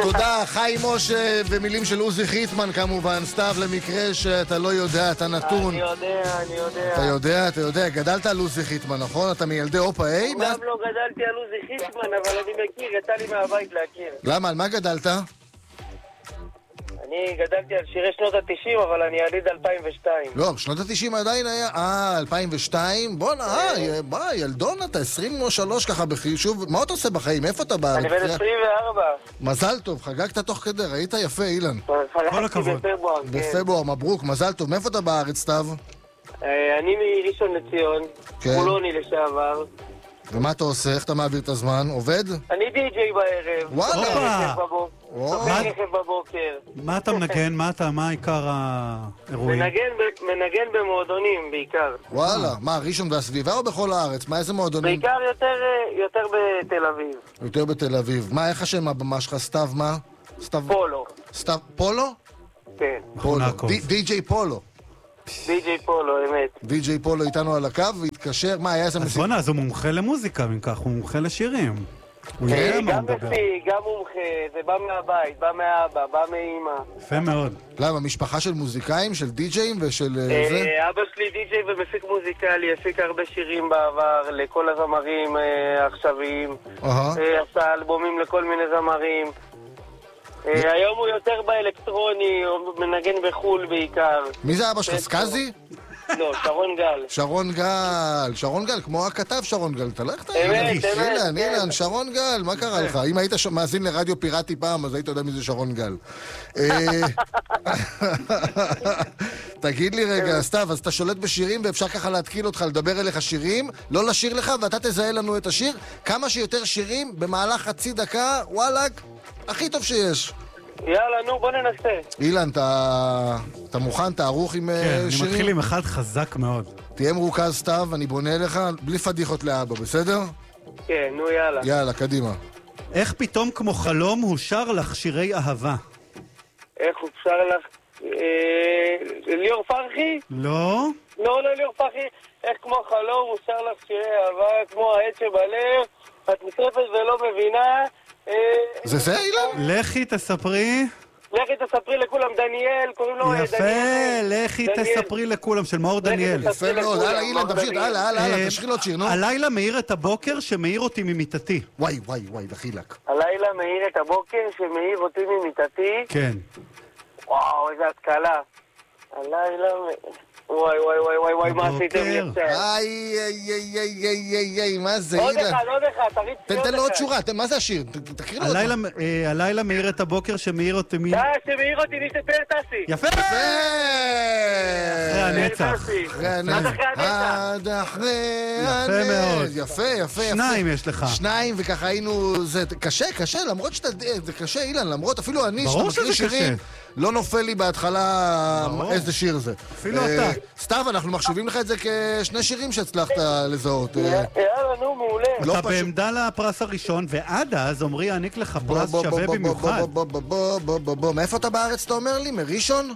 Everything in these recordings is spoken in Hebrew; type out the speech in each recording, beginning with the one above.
תודה, חיים משה ומילים של עוזי חיטמן כמובן. סתיו, למקרה שאתה לא יודע, אתה נתון. אני יודע. אתה יודע, גדלת על עוזי חיטמן, נכון? אתה מילדי אופה, גם לא גדלתי על עוזי חיטמן, אבל אני מכיר, יצא לי מהבית להכיר. למה? על מה גדלת? אני גדלתי על שירי שנות ה-90, אבל אני יליד 2002. לא, שנות ה-90 עדיין היה... 2002? בוא'נה, ילדון אתה, 23 ככה בחישוב. מה אתה עושה בחיים? איפה אתה בארץ? אני בן 24. מזל טוב, חגגת תוך כדי, ראית יפה, אילן. כל הכבוד. בפברואר, מברוק, מזל טוב. מאיפה אתה בארץ, סתיו? אני מראשון לציון, חולוני לשעבר. ומה אתה עושה? איך אתה מעביר את הזמן? עובד? אני די-ג'יי בערב. וואלה! רכב בבוקר. מה אתה מנגן? מה עיקר האירועים? מנגן במועדונים בעיקר. וואלה, מה, ראשון והסביבה או בכל הארץ? מה, איזה מועדונים? בעיקר יותר בתל אביב. יותר בתל אביב. מה, איך השם הבמה שלך? סתיו מה? פולו. סתיו פולו? כן. פולו. די-ג'יי פולו. די-ג'יי פולו, אמת. די-ג'יי פולו איתנו על הקו והתקשר, מה היה איזה אז בוא אז הוא מומחה למוזיקה, אם כך, הוא מומחה לשירים. גם מפיק, גם מומחה, זה בא מהבית, בא מאבא, בא מאמא. יפה מאוד. למה, משפחה של מוזיקאים, של די-ג'יים ושל זה? אבא שלי די-ג'יי ומפיק מוזיקלי, הפיק הרבה שירים בעבר לכל הזמרים העכשוויים. עשה אלבומים לכל מיני זמרים. היום הוא יותר באלקטרוני, הוא מנגן בחול בעיקר. מי זה אבא שלך, סקאזי? לא, שרון גל. שרון גל, כמו הכתב שרון גל. אתה לא איך אתה... אילן, שרון גל, מה קרה לך? אם היית מאזין לרדיו פיראטי פעם, אז היית יודע מי זה שרון גל. תגיד לי רגע, סתיו, אז אתה שולט בשירים ואפשר ככה להתקיל אותך, לדבר אליך שירים, לא לשיר לך, ואתה תזהה לנו את השיר. כמה שיותר שירים במהלך חצי דקה, וואלק, הכי טוב שיש. יאללה, נו, בוא ננסה. אילן, אתה מוכן? אתה ערוך עם שירים? כן, אני מתחיל עם אחד חזק מאוד. תהיה מרוכז, סתיו, אני בונה לך, בלי פדיחות לאבא, בסדר? כן, נו, יאללה. יאללה, קדימה. איך פתאום כמו חלום הוא שר לך שירי אהבה? איך הוא שר לך... ליאור פרחי? לא. לא ליאור פרחי. איך כמו חלום הוא שר לך שירי אהבה, כמו העץ שבלב, את נשרפת ולא מבינה... זה אילן? לכי תספרי לכולם, דניאל, קוראים לו דניאל. יפה, לכי תספרי לכולם, של מאור דניאל. יפה מאוד, הלאה אילן, תמשיך, הלאה, תשחיל עוד שיר, נו. הלילה מאיר את הבוקר שמאיר אותי ממיטתי. וואי, דחילק. הלילה מאיר את הבוקר שמאיר אותי ממיטתי. כן. וואו, איזה התקלה. הלילה... וואי, מה עשיתם לי עכשיו? מה זה, אילן? עוד אחד, תריץ לי עוד תן לו עוד שורה, מה זה השיר? תקריא לו אותו. הלילה מאיר את הבוקר שמאיר אותי שמאיר אותי, מי שפר טסי. יפה! אחרי הנצח. עד אחרי הנצח. יפה. שניים יש לך. שניים, וככה היינו... זה קשה, למרות שאתה... זה קשה, אילן, למרות אפילו אני, שאתה מקריא שירים, לא נופל לי בהתחלה איזה שיר זה. אפילו אתה. סתיו, אנחנו מחשבים לך את זה כשני שירים שהצלחת לזהות. יאללה, נו, מעולה. אתה בעמדה לפרס הראשון, ועד אז עמרי יעניק לך פרס שווה במיוחד. מאיפה אתה בארץ, אתה אומר לי? מראשון?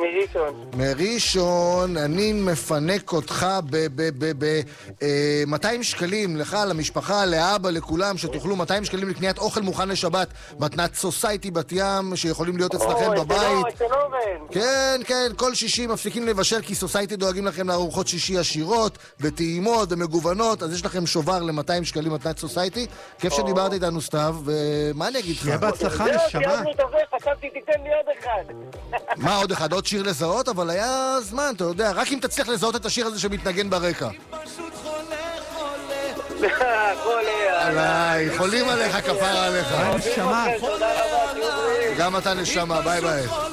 מראשון. אני מפנק אותך ב-200 שקלים, לך, למשפחה, לאבא, לכולם, שתאכלו 200 שקלים לקניית אוכל מוכן לשבת, מתנת סוסייטי בת ים, שיכולים להיות אצלכם בבית. כן, כל שישי מפסיקים לבשל, כי סוסייטי דואגים לכם לארוחות שישי עשירות, וטעימות ומגוונות, אז יש לכם שובר ל-200 שקלים מתנת סוסייטי. כיף שדיברת איתנו, סתיו, ומה אני אגיד לך? תהיה בהצלחה, נשמה. חשבתי תיתן לי עוד אחד. מה עוד אחד? עוד שיר לזהות? אבל היה זמן, אתה יודע, רק אם תצליח לזהות את השיר הזה שמתנגן ברקע. עליי, חולים עליך, כפרה עליך. נשמה. גם אתה נשמה, ביי ביי.